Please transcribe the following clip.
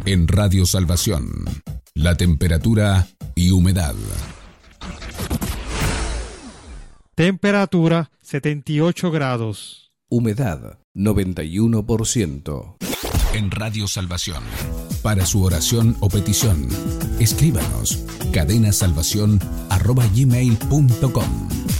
En Radio Salvación, la temperatura y humedad. Temperatura 78 grados. Humedad 91%. En Radio Salvación, para su oración o petición, escríbanos cadenasalvacion@gmail.com.